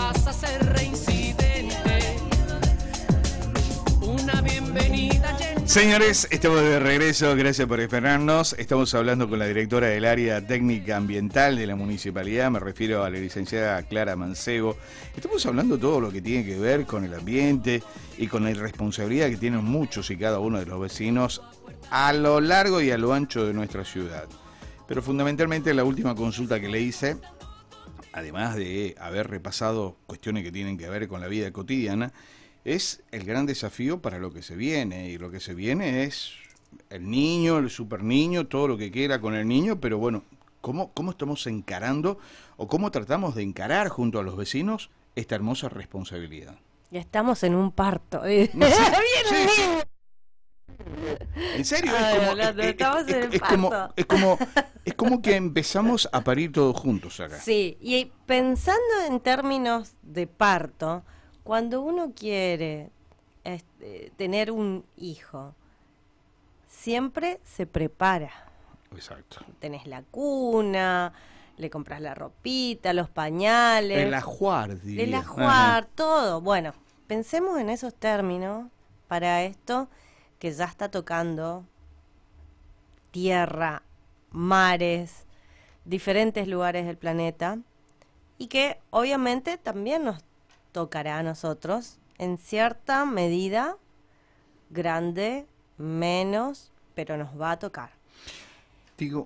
vas a ser reincidente. Una bienvenida llena. Señores, estamos de regreso, gracias por esperarnos. Estamos hablando con la directora del área técnica ambiental de la municipalidad, me refiero a la licenciada Clara Mancebo. Estamos hablando de todo lo que tiene que ver con el ambiente y con la irresponsabilidad que tienen muchos y cada uno de los vecinos a lo largo y a lo ancho de nuestra ciudad. Pero fundamentalmente la última consulta que le hice, además de haber repasado cuestiones que tienen que ver con la vida cotidiana, es el gran desafío para lo que se viene, y lo que se viene es el niño, el super niño, todo lo que quiera con el niño, pero bueno, ¿cómo estamos encarando o cómo tratamos de encarar junto a los vecinos esta hermosa responsabilidad? Ya estamos en un parto. No sé, ¡Bien, sí. niño! En serio, Ay, es como, Orlando, estamos en el es como que empezamos a parir todos juntos acá. Sí, y pensando en términos de parto, cuando uno quiere tener un hijo, siempre se prepara. Exacto. Tenés la cuna, le compras la ropita, los pañales. El ajuar, diría. El ajuar, todo. Bueno, pensemos en esos términos para esto que ya está tocando tierra, mares, diferentes lugares del planeta, y que obviamente también nos tocará a nosotros en cierta medida, grande, menos, pero nos va a tocar. Digo,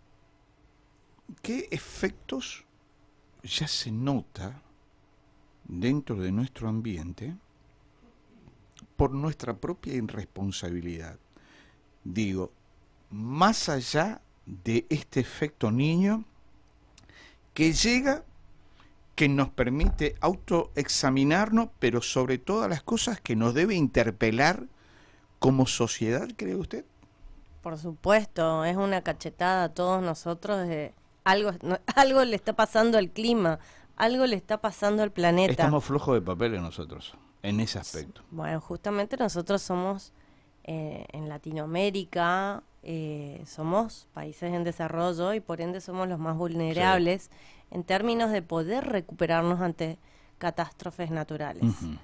¿qué efectos ya se nota dentro de nuestro ambiente por nuestra propia irresponsabilidad? Digo, más allá de este efecto niño que llega, que nos permite autoexaminarnos, pero sobre todas las cosas que nos debe interpelar como sociedad, ¿cree usted? Por supuesto, es una cachetada a todos nosotros de algo le está pasando al clima, algo le está pasando al planeta. Estamos flojos de papeles nosotros, en ese aspecto. Bueno, justamente nosotros somos, en Latinoamérica, somos países en desarrollo y por ende somos los más vulnerables, sí, en términos de poder recuperarnos ante catástrofes naturales.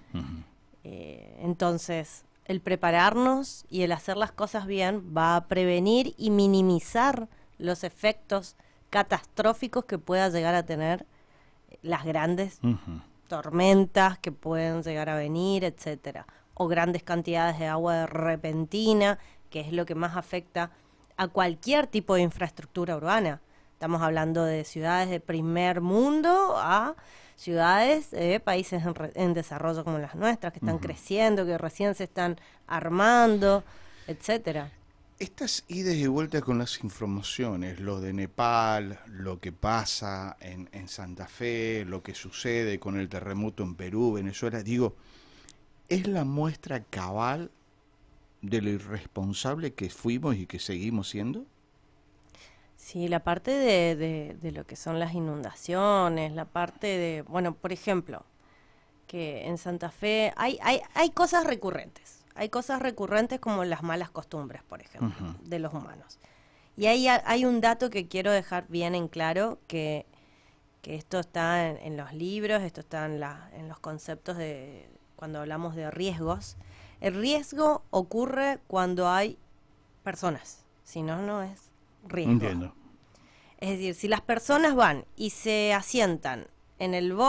Entonces, el prepararnos y el hacer las cosas bien va a prevenir y minimizar los efectos catastróficos que pueda llegar a tener las grandes tormentas que pueden llegar a venir, etcétera, o grandes cantidades de agua repentina, que es lo que más afecta a cualquier tipo de infraestructura urbana. Estamos hablando de ciudades de primer mundo a ciudades de países en desarrollo como las nuestras, que están creciendo, que recién se están armando, etcétera. Estas idas y vueltas con las informaciones, lo de Nepal, lo que pasa en Santa Fe, lo que sucede con el terremoto en Perú, Venezuela, digo, ¿es la muestra cabal de lo irresponsable que fuimos y que seguimos siendo? Sí, la parte de lo que son las inundaciones, la parte de, bueno, por ejemplo, que en Santa Fe hay cosas recurrentes. Hay cosas recurrentes como las malas costumbres, por ejemplo, de los humanos. Y ahí hay un dato que quiero dejar bien en claro, que esto está en los libros, esto está en los conceptos de cuando hablamos de riesgos. El riesgo ocurre cuando hay personas, si no, no es riesgo. Entiendo. Es decir, si las personas van y se asientan en el